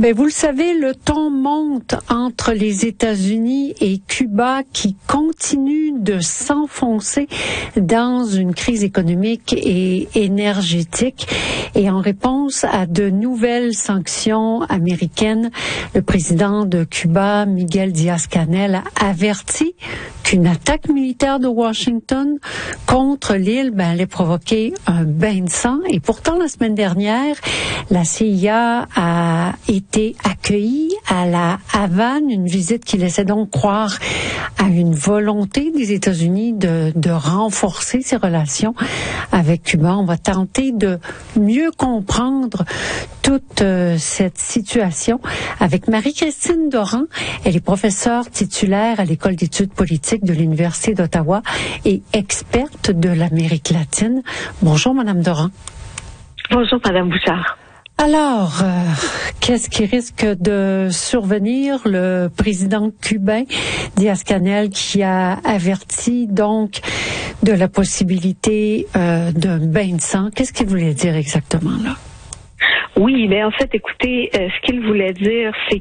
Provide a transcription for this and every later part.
Ben, vous le savez, le ton monte entre les États-Unis et Cuba qui continue de s'enfoncer dans une crise économique et énergétique. Et en réponse à de nouvelles sanctions américaines, le président de Cuba, Miguel Díaz-Canel, a averti qu'une attaque militaire de Washington contre l'île allait provoquer un bain de sang. Et pourtant, la semaine dernière, la CIA a été accueillie à la Havane, une visite qui laissait donc croire à une volonté des États-Unis de renforcer ses relations avec Cuba. On va tenter de mieux comprendre toute cette situation avec Marie-Christine Doran. Elle est professeure titulaire à l'École d'études politiques de l'Université d'Ottawa et experte de l'Amérique latine. Bonjour, Madame Doran. Bonjour, Madame Bouchard. Alors, qu'est-ce qui risque de survenir? Le président cubain, Díaz-Canel, qui a averti donc de la possibilité d'un bain de sang. Qu'est-ce qu'il voulait dire exactement là? Oui, mais en fait, écoutez, ce qu'il voulait dire, c'est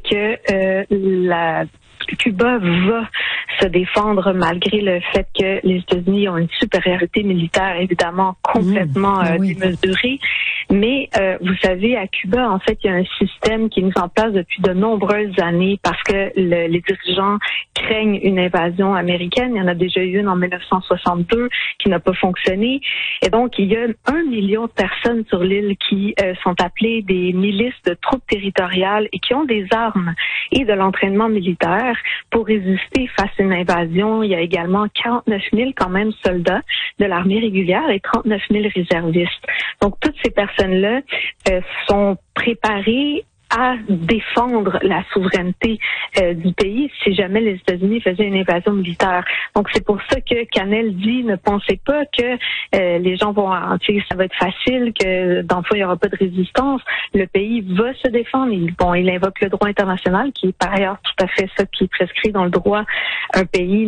que Cuba va se défendre malgré le fait que les États-Unis ont une supériorité militaire évidemment complètement démesurée. Mais vous savez, à Cuba, en fait, il y a un système qui est mis en place depuis de nombreuses années parce que les dirigeants craignent une invasion américaine. Il y en a déjà eu une en 1962 qui n'a pas fonctionné. Et donc, il y a 1 million de personnes sur l'île qui sont appelées des milices de troupes territoriales et qui ont des armes et de l'entraînement militaire pour résister face à une invasion. Il y a également 49 000 quand même soldats de l'armée régulière et 39 000 réservistes. Donc, toutes ces personnes-là sont préparées à défendre la souveraineté du pays si jamais les États-Unis faisaient une invasion militaire. Donc c'est pour ça que Canel dit ne pensez pas que les gens vont ça va être facile, que dans le fond il n'y aura pas de résistance. Le pays va se défendre. Il invoque le droit international qui est par ailleurs tout à fait ça qui est prescrit dans le droit. Un pays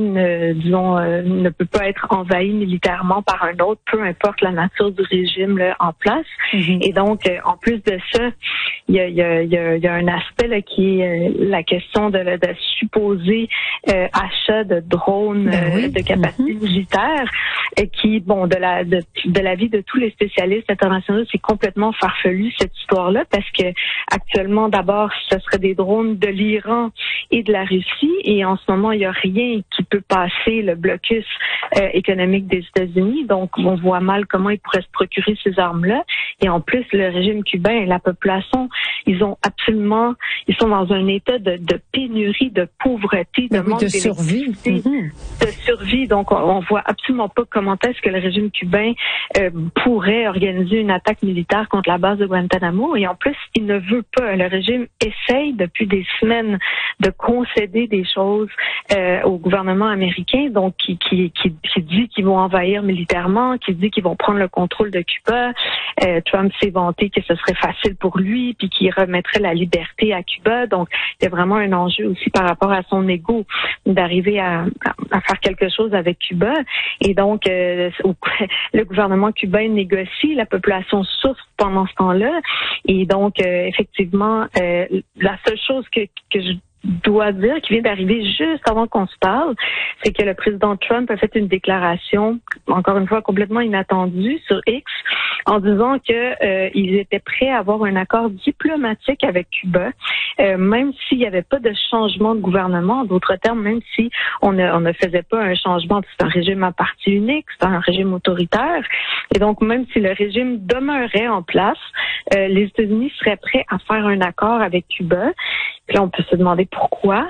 ne peut pas être envahi militairement par un autre, peu importe la nature du régime là, en place. Et donc en plus de ça, il y a un aspect là, qui est la question de supposé achat de drones de capacité militaire qui, de l'avis de tous les spécialistes internationaux, c'est complètement farfelu cette histoire-là parce que actuellement, d'abord, ce serait des drones de l'Iran et de la Russie et en ce moment, il n'y a rien qui peut passer le blocus économique des États-Unis. Donc, on voit mal comment ils pourraient se procurer ces armes-là. Et en plus, le régime cubain et la population, ils sont dans un état de pénurie, de pauvreté, de manque de survie. De survie. Donc, on voit absolument pas comment est-ce que le régime cubain pourrait organiser une attaque militaire contre la base de Guantanamo. Et en plus, il ne veut pas. Le régime essaye depuis des semaines de concéder des choses au gouvernement américain, donc qui dit qu'ils vont envahir militairement, qui dit qu'ils vont prendre le contrôle de Cuba. Trump s'est vanté que ce serait facile pour lui, puis qu'il remettrait la liberté à Cuba. Donc, il y a vraiment un enjeu aussi par rapport à son ego d'arriver à faire quelque chose avec Cuba. Et donc, le gouvernement cubain négocie, la population souffre pendant ce temps-là. Et donc, effectivement, la seule chose que je dois dire, qui vient d'arriver juste avant qu'on se parle, c'est que le président Trump a fait une déclaration, encore une fois complètement inattendue, sur X, en disant que ils étaient prêts à avoir un accord diplomatique avec Cuba, même s'il n'y avait pas de changement de gouvernement. En d'autres termes, même si on ne faisait pas un changement, c'est un régime à parti unique, c'est un régime autoritaire, et donc même si le régime demeurait en place, les États-Unis seraient prêts à faire un accord avec Cuba. Puis là, on peut se demander pourquoi.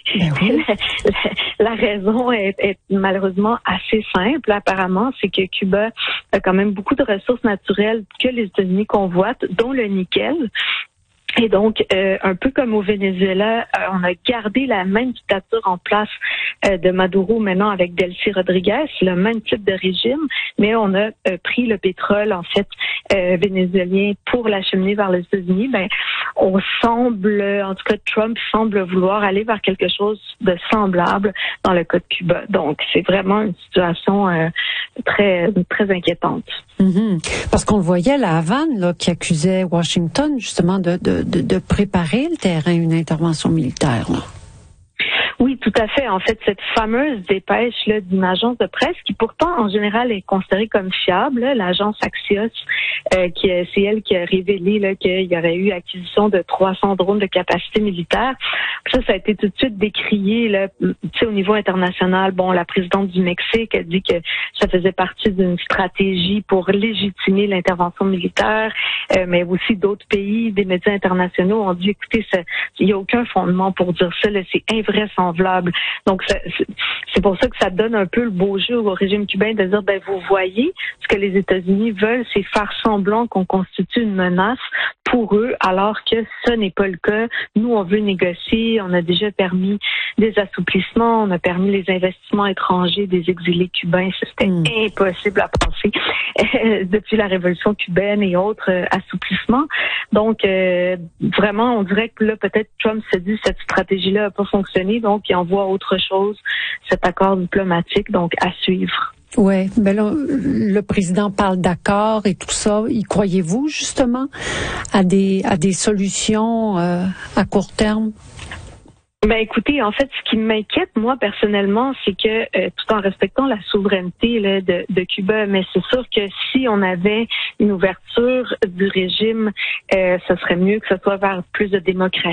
La raison est malheureusement assez simple, apparemment, c'est que Cuba a quand même beaucoup de ressources naturelles que les États-Unis convoitent, dont le nickel. Et donc, un peu comme au Venezuela, on a gardé la même dictature en place de Maduro maintenant avec Delcy Rodriguez, le même type de régime, mais on a pris le pétrole, en fait, vénézuélien pour l'acheminer vers les États-Unis. on semble, en tout cas Trump semble vouloir aller vers quelque chose de semblable dans le cas de Cuba. Donc, c'est vraiment une situation très, très inquiétante. Parce qu'on le voyait à La Havane, là, qui accusait Washington justement de préparer le terrain à une intervention militaire, là. Oui, tout à fait. En fait, cette fameuse dépêche là, d'une agence de presse qui pourtant en général est considérée comme fiable, là, l'agence Axios, c'est elle qui a révélé là, qu'il y aurait eu acquisition de 300 drones de capacité militaire. Ça a été tout de suite décrié là, au niveau international. Bon, la présidente du Mexique a dit que ça faisait partie d'une stratégie pour légitimer l'intervention militaire, mais aussi d'autres pays, des médias internationaux ont dit, écoutez, il n'y a aucun fondement pour dire ça, là, c'est invraisemblable. Donc, c'est pour ça que ça donne un peu le beau jeu au régime cubain de dire, vous voyez, ce que les États-Unis veulent, c'est faire semblant qu'on constitue une menace pour eux, alors que ce n'est pas le cas. Nous, on veut négocier, on a déjà permis des assouplissements, on a permis les investissements étrangers des exilés cubains. C'était impossible à penser depuis la révolution cubaine et autres assouplissements. Donc, vraiment, on dirait que là, peut-être Trump se dit cette stratégie-là n'a pas fonctionné, donc il envoie autre chose, cet accord diplomatique, donc à suivre. Ouais, là, le président parle d'accord et tout ça. Y croyez-vous justement à des solutions à court terme? Écoutez, en fait, ce qui m'inquiète, moi, personnellement, c'est que tout en respectant la souveraineté là, de Cuba, mais c'est sûr que si on avait une ouverture du régime, ce serait mieux que ce soit vers plus de démocratie.